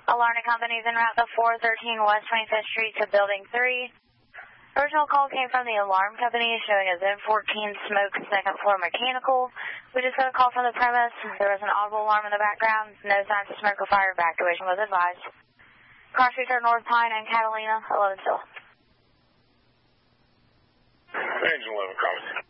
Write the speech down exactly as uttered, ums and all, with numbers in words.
Alarna Company is en route to four thirteen West twenty-fifth Street to Building three. Original call came from the alarm company showing a Z fourteen smoke second floor mechanical. We just got a call from the premise. There was an audible alarm in the background. No signs of smoke or fire. Evacuation was advised. Car streets are North Pine and Catalina, eleven still. Engine eleven, promise.